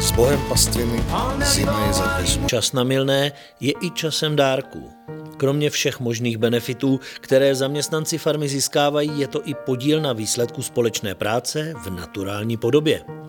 S Bohem pastviny, zima je za dveřmi. Čas na mylné je i časem dárků. Kromě všech možných benefitů, které zaměstnanci farmy získávají, je to i podíl na výsledku společné práce v naturální podobě.